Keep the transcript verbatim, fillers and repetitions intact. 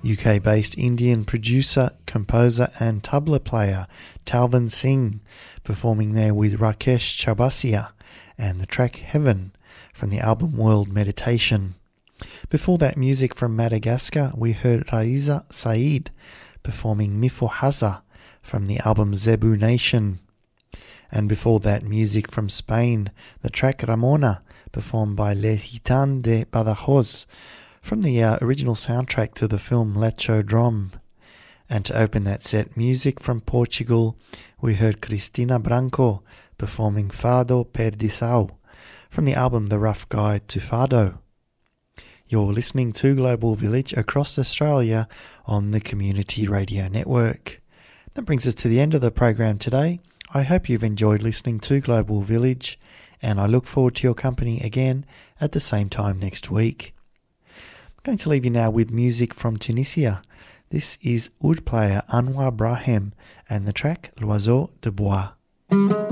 U K-based Indian producer, composer and tabla player Talvin Singh, performing there with Rakesh Chaubasiya and the track Heaven from the album World Meditation. Before that, music from Madagascar, we heard Raiza Saeed performing Mifohaza from the album Zebu Nation. And before that, music from Spain, the track Ramona, performed by Le Gitan de Badajoz, from the uh, original soundtrack to the film Lechodrome. And to open that set, music from Portugal, we heard Cristina Branco performing Fado Perdição from the album The Rough Guide to Fado. You're listening to Global Village across Australia on the Community Radio Network. That brings us to the end of the program today. I hope you've enjoyed listening to Global Village, and I look forward to your company again at the same time next week. I'm going to leave you now with music from Tunisia. This is oud player Anwar Brahim and the track L'Oiseau de Bois.